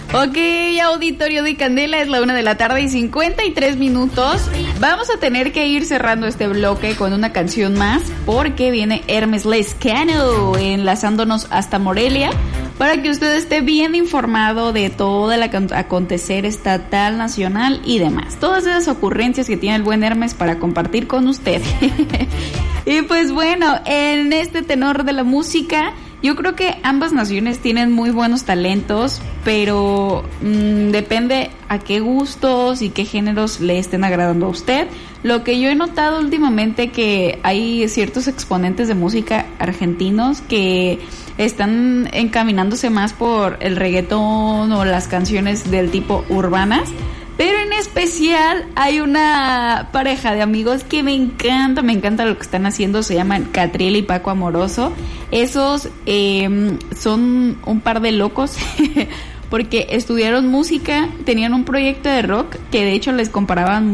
Ok, auditorio de Candela, es la 1:53 p.m. Vamos a tener que ir cerrando este bloque con una canción más, porque viene Hermes Lescano enlazándonos hasta Morelia, para que usted esté bien informado de todo el acontecer estatal, nacional y demás. Todas esas ocurrencias que tiene el buen Hermes para compartir con usted. Y pues bueno, en este tenor de la música, yo creo que ambas naciones tienen muy buenos talentos, pero depende a qué gustos y qué géneros le estén agradando a usted. Lo que yo he notado últimamente, que hay ciertos exponentes de música argentinos que están encaminándose más por el reggaetón o las canciones del tipo urbanas. Pero en especial hay una pareja de amigos que me encanta lo que están haciendo. Se llaman Catriel y Paco Amoroso. Esos son un par de locos porque estudiaron música, tenían un proyecto de rock que de hecho les comparaban